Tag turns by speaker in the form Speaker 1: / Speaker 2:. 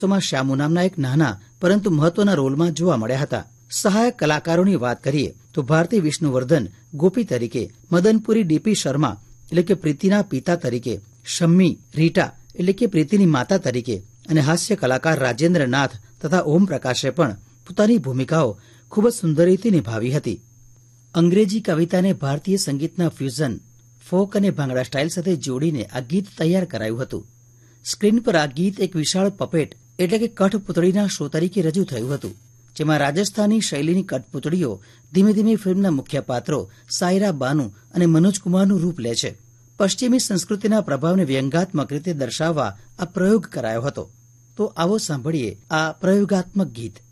Speaker 1: માં શ્યામુ નામના એક નાના પરંતુ મહત્વના રોલમાં જોવા મળ્યા હતા. સહાયક કલાકારોની વાત કરીએ તો ભારતી વિષ્ણુવર્ધન ગોપી તરીકે, મદનપુરી ડીપી શર્મા એટલે કે પ્રીતિના પિતા તરીકે, શમ્મી રીટા એટલે કે પ્રીતિની માતા તરીકે અને હાસ્ય કલાકાર રાજેન્દ્ર નાથ તથા ઓમ પ્રકાશે પણ પોતાની ભૂમિકાઓ ખૂબ જ સુંદર રીતે નિભાવી હતી. અંગ્રેજી કવિતાને ભારતીય સંગીતના ફ્યુઝન, ફોક અને ભાંગડા સ્ટાઇલ સાથે જોડીને આ ગીત તૈયાર કરાયું હતું. સ્ક્રીન પર આ ગીત એક વિશાળ પપેટ એટલે કે કઠપૂતળીના શો તરીકે રજૂ થયું હતું, જેમાં રાજસ્થાની શૈલીની કઠપૂતળીઓ ધીમે ધીમે ફિલ્મના મુખ્ય પાત્રો સાયરા બાનુ અને મનોજ કુમારનું રૂપ લે છે. પશ્ચિમી સંસ્કૃતિના પ્રભાવને વ્યંગાત્મક રીતે દર્શાવવા આ પ્રયોગ કરાયો હતો. તો આવો સાંભળીએ આ પ્રયોગાત્મક ગીત.